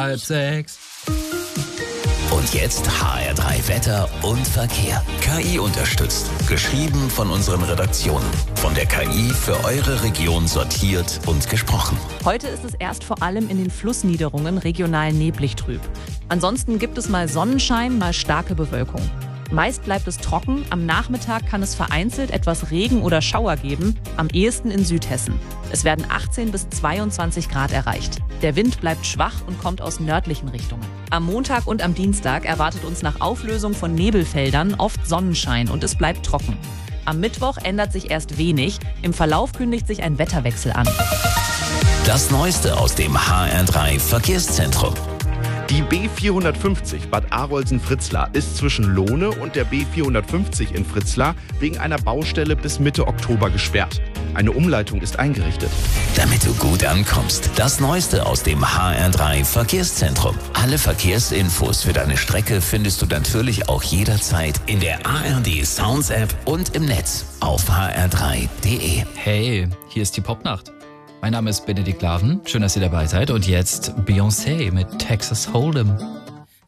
5:30. Und jetzt HR3 Wetter und Verkehr. KI unterstützt. Geschrieben von unseren Redaktionen. Von der KI für eure Region sortiert und gesprochen. Heute ist es erst vor allem in den Flussniederungen regional neblig trüb. Ansonsten gibt es mal Sonnenschein, mal starke Bewölkung. Meist bleibt es trocken, am Nachmittag kann es vereinzelt etwas Regen oder Schauer geben, am ehesten in Südhessen. Es werden 18 bis 22 Grad erreicht. Der Wind bleibt schwach und kommt aus nördlichen Richtungen. Am Montag und am Dienstag erwartet uns nach Auflösung von Nebelfeldern oft Sonnenschein und es bleibt trocken. Am Mittwoch ändert sich erst wenig, im Verlauf kündigt sich ein Wetterwechsel an. Das Neueste aus dem HR3 Verkehrszentrum. Die B450 Bad Arolsen-Fritzlar ist zwischen Lohne und der B450 in Fritzlar wegen einer Baustelle bis Mitte Oktober gesperrt. Eine Umleitung ist eingerichtet. Damit du gut ankommst, das Neueste aus dem HR3 Verkehrszentrum. Alle Verkehrsinfos für deine Strecke findest du natürlich auch jederzeit in der ARD Sounds App und im Netz auf hr3.de. Hey, hier ist die Popnacht. Mein Name ist Benedikt Laven. Schön, dass ihr dabei seid. Und jetzt Beyoncé mit Texas Hold'em.